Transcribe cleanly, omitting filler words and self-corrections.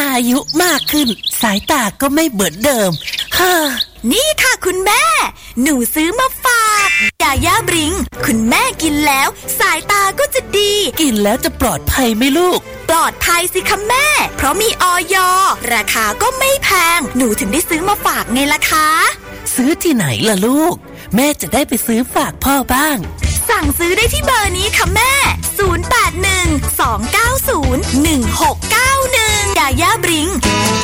อายุมากขึ้นสายตาก็ไม่เหมือนเดิมนี่ค่ะคุณแม่หนูซื้อมาฝากยาย่าบริงคุณแม่กินแล้วสายตาก็จะดีกินแล้วจะปลอดภัยไหมลูกปลอดภัยสิคะแม่เพราะมีอย.ราคาก็ไม่แพงหนูถึงได้ซื้อมาฝากไงล่ะคะซื้อที่ไหนล่ะลูกแม่จะได้ไปซื้อฝากพ่อบ้างสั่งซื้อได้ที่เบอร์นี้ค่ะแม่0812901691ยาย่าบริง